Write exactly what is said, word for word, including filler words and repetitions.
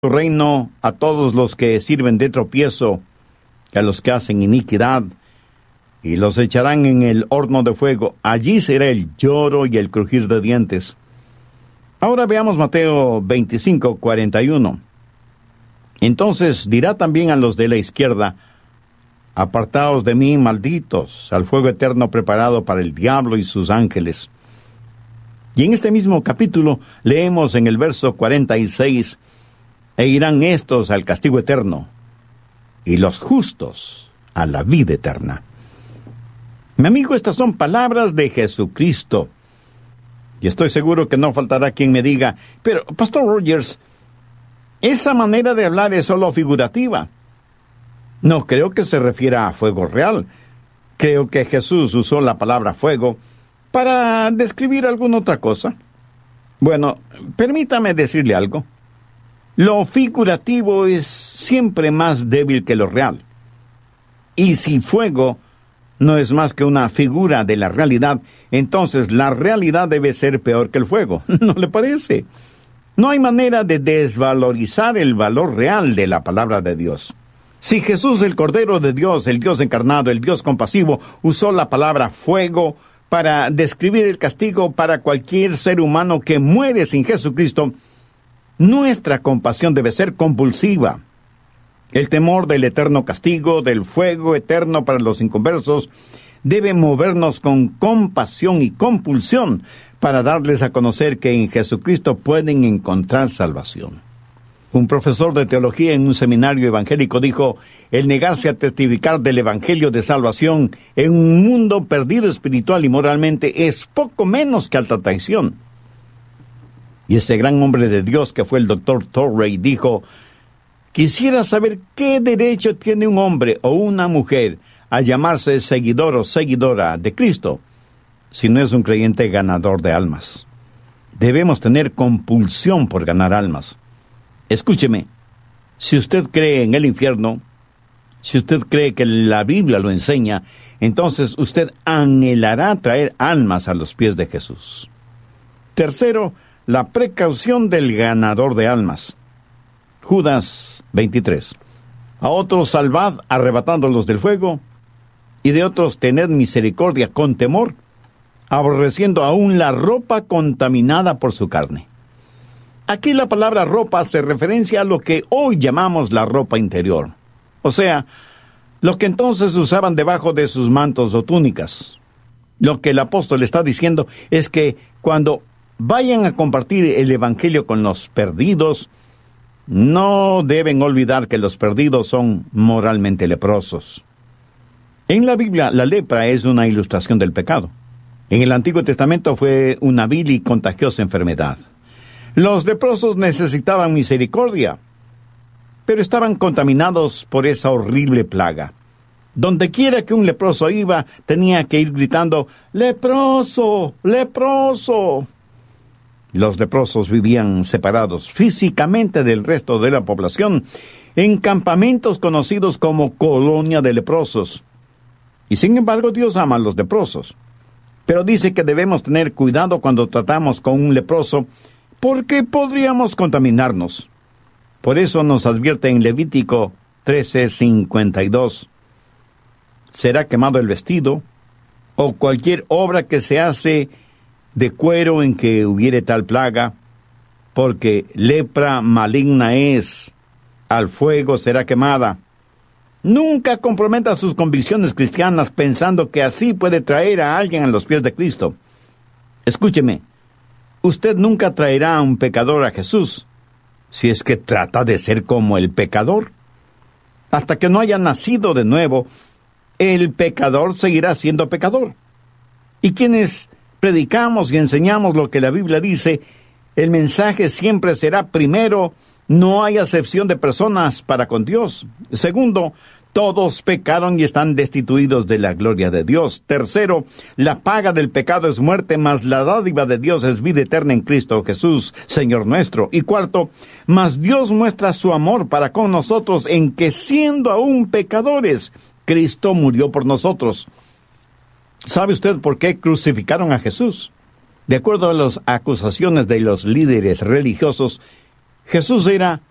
tu reino a todos los que sirven de tropiezo, a los que hacen iniquidad, y los echarán en el horno de fuego. Allí será el lloro y el crujir de dientes. Ahora veamos Mateo veinticinco, cuarenta y uno. Entonces dirá también a los de la izquierda: apartaos de mí, malditos, al fuego eterno preparado para el diablo y sus ángeles. Y en este mismo capítulo leemos en el verso cuarenta y seis: e irán estos al castigo eterno, y los justos a la vida eterna. Mi amigo, estas son palabras de Jesucristo. Y estoy seguro que no faltará quien me diga: pero, Pastor Rogers, esa manera de hablar es solo figurativa. No creo que se refiera a fuego real. Creo que Jesús usó la palabra fuego para describir alguna otra cosa. Bueno, permítame decirle algo. Lo figurativo es siempre más débil que lo real. Y si fuego no es más que una figura de la realidad, entonces la realidad debe ser peor que el fuego. ¿No le parece? No hay manera de desvalorizar el valor real de la palabra de Dios. Si Jesús, el Cordero de Dios, el Dios encarnado, el Dios compasivo, usó la palabra fuego para describir el castigo para cualquier ser humano que muere sin Jesucristo, nuestra compasión debe ser compulsiva. El temor del eterno castigo, del fuego eterno para los inconversos, debe movernos con compasión y compulsión para darles a conocer que en Jesucristo pueden encontrar salvación. Un profesor de teología en un seminario evangélico dijo: el negarse a testificar del evangelio de salvación en un mundo perdido espiritual y moralmente es poco menos que alta traición. Y ese gran hombre de Dios que fue el doctor Torrey dijo: quisiera saber qué derecho tiene un hombre o una mujer a llamarse seguidor o seguidora de Cristo si no es un creyente ganador de almas. Debemos tener compulsión por ganar almas. Escúcheme, si usted cree en el infierno, si usted cree que la Biblia lo enseña, entonces usted anhelará traer almas a los pies de Jesús. Tercero, la precaución del ganador de almas. Judas veintitrés. A otros salvad arrebatándolos del fuego, y de otros tened misericordia con temor, aborreciendo aún la ropa contaminada por su carne. Aquí la palabra ropa hace referencia a lo que hoy llamamos la ropa interior. O sea, lo que entonces usaban debajo de sus mantos o túnicas. Lo que el apóstol está diciendo es que cuando vayan a compartir el evangelio con los perdidos, no deben olvidar que los perdidos son moralmente leprosos. En la Biblia, la lepra es una ilustración del pecado. En el Antiguo Testamento fue una vil y contagiosa enfermedad. Los leprosos necesitaban misericordia, pero estaban contaminados por esa horrible plaga. Donde quiera que un leproso iba, tenía que ir gritando: ¡leproso! ¡leproso! Los leprosos vivían separados físicamente del resto de la población en campamentos conocidos como colonia de leprosos. Y sin embargo, Dios ama a los leprosos. Pero dice que debemos tener cuidado cuando tratamos con un leproso, porque podríamos contaminarnos. Por eso nos advierte en Levítico trece, cincuenta y dos. Será quemado el vestido, o cualquier obra que se hace de cuero en que hubiere tal plaga, porque lepra maligna es, al fuego será quemada. Nunca comprometa sus convicciones cristianas pensando que así puede traer a alguien a los pies de Cristo. Escúcheme, usted nunca traerá a un pecador a Jesús, si es que trata de ser como el pecador. Hasta que no haya nacido de nuevo, el pecador seguirá siendo pecador. Y quienes predicamos y enseñamos lo que la Biblia dice, el mensaje siempre será: primero, no hay acepción de personas para con Dios. Segundo, todos pecaron y están destituidos de la gloria de Dios. Tercero, la paga del pecado es muerte, mas la dádiva de Dios es vida eterna en Cristo Jesús, Señor nuestro. Y cuarto, mas Dios muestra su amor para con nosotros en que, siendo aún pecadores, Cristo murió por nosotros. ¿Sabe usted por qué crucificaron a Jesús? De acuerdo a las acusaciones de los líderes religiosos, Jesús era